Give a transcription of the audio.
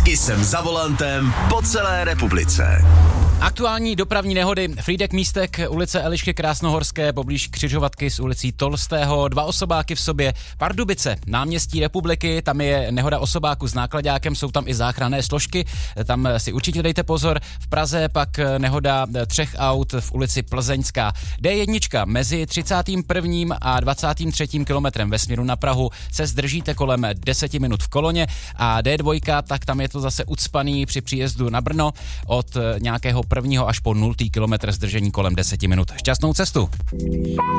I jsem za volantem po celé republice. Aktuální dopravní nehody. Frýdek Místek, ulice Elišky Krásnohorské, poblíž křižovatky s ulicí Tolstého, 2 osobáky v sobě. Pardubice, náměstí Republiky, tam je nehoda osobáku s náklaďákem, jsou tam i záchranné složky, tam si určitě dejte pozor. V Praze pak nehoda 3 aut v ulici Plzeňská. D1 mezi 31. a 23. kilometrem ve směru na Prahu se zdržíte kolem 10 minut v koloně a D2, tak tam je to zase ucpaný při příjezdu na Brno od nějakého 1. až po 0. kilometr zdržení kolem 10 minut. Šťastnou cestu!